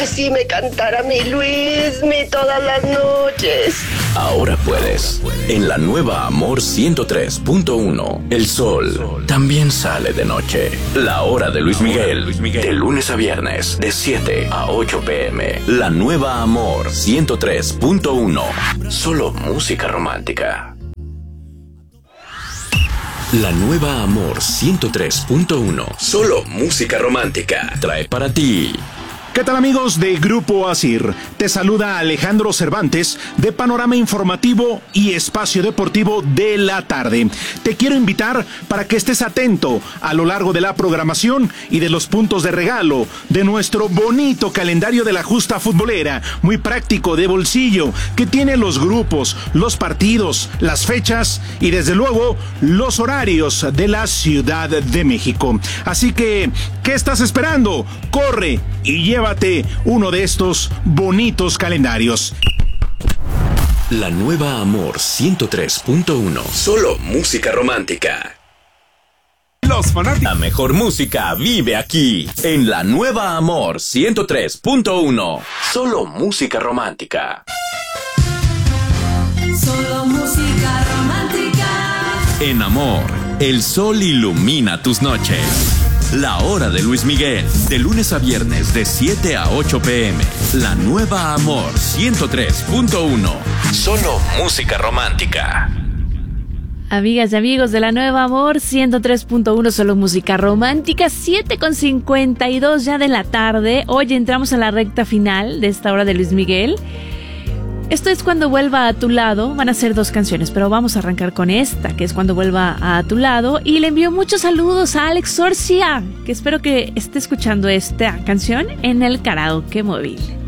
así me cantara mi Luismi todas las noches. Ahora puedes. En la nueva Amor 103.1, el sol también sale de noche. La hora de Luis Miguel, de lunes a viernes, de 7 a 8 p.m. La nueva Amor 103.1, solo música romántica. La nueva Amor 103.1, solo música romántica, trae para ti. ¿Qué tal, amigos de Grupo Asir? Te saluda Alejandro Cervantes de Panorama Informativo y Espacio Deportivo de la Tarde. Te quiero invitar para que estés atento a lo largo de la programación y de los puntos de regalo de nuestro bonito calendario de la justa futbolera, muy práctico, de bolsillo, que tiene los grupos, los partidos, las fechas y desde luego los horarios de la Ciudad de México. Así que, ¿qué estás esperando? Corre y llévate uno de estos bonitos calendarios. La nueva Amor 103.1, solo música romántica. Los fanáticos. La mejor música vive aquí, en la nueva Amor 103.1, solo música romántica. Solo música romántica. En Amor, el sol ilumina tus noches. La hora de Luis Miguel, de lunes a viernes de 7 a 8 p.m. La nueva Amor 103.1, solo música romántica. Amigas y amigos de la nueva Amor 103.1, solo música romántica, 7:52 ya de la tarde. Hoy entramos a la recta final de esta hora de Luis Miguel. Esto es Cuando Vuelva a Tu Lado. Van a ser 2 canciones, pero vamos a arrancar con esta, que es Cuando Vuelva a Tu Lado. Y le envío muchos saludos a Alex Sorcia, que espero que esté escuchando esta canción en el karaoke móvil.